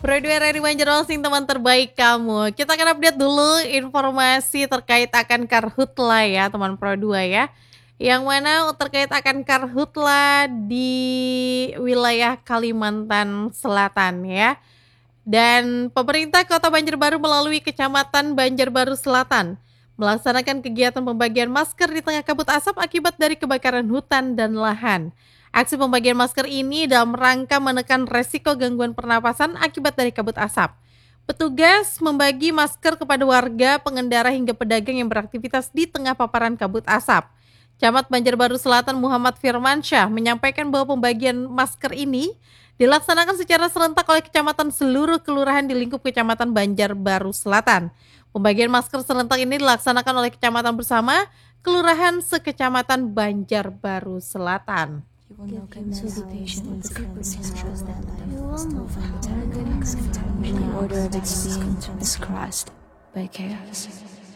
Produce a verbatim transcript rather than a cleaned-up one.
Pro dua R R I Banjarmasin, teman terbaik kamu. Kita akan update dulu informasi terkait akan Karhutla ya, teman Pro dua ya. Yang mana terkait akan Karhutla di wilayah Kalimantan Selatan ya. Dan pemerintah Kota Banjarbaru melalui Kecamatan Banjarbaru Selatan melaksanakan kegiatan pembagian masker di tengah kabut asap akibat dari kebakaran hutan dan lahan. Aksi pembagian masker ini dalam rangka menekan resiko gangguan pernapasan akibat dari kabut asap. Petugas membagi masker kepada warga, pengendara hingga pedagang yang beraktivitas di tengah paparan kabut asap. Camat Banjarbaru Selatan Muhammad Firmansyah menyampaikan bahwa pembagian masker ini dilaksanakan secara serentak oleh kecamatan seluruh kelurahan di lingkup Kecamatan Banjarbaru Selatan. Pembagian masker serentak ini dilaksanakan oleh kecamatan bersama kelurahan sekecamatan Banjarbaru Selatan. In order of its being is crossed by chaos.